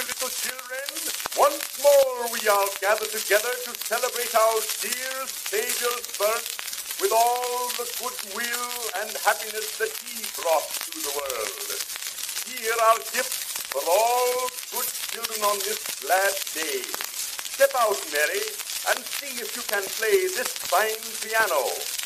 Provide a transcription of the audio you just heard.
little children, once more we are gathered together to celebrate our dear Savior's birth with all the goodwill and happiness that he brought to the world. Here are gifts for all good children on this glad day. Step out, Mary, and see if you can play this fine piano.